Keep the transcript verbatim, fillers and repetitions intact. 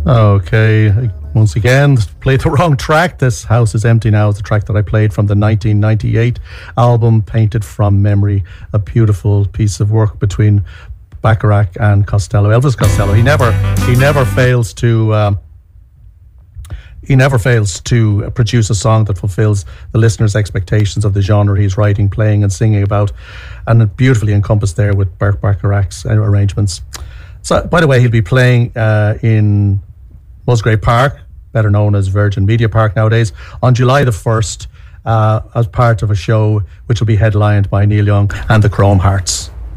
Okay, once again, played the wrong track. This House is Empty Now is the track that I played from the nineteen ninety-eight album Painted from Memory, a beautiful piece of work between Bacharach and Costello, Elvis Costello. He never, he never fails to, um, he never fails to produce a song that fulfills the listener's expectations of the genre he's writing, playing, and singing about, and it beautifully encompassed there with Burt Bacharach's arrangements. So, by the way, he'll be playing uh, in Musgrave Park, better known as Virgin Media Park nowadays, on July the first, uh, as part of a show which will be headlined by Neil Young and the Chrome Hearts.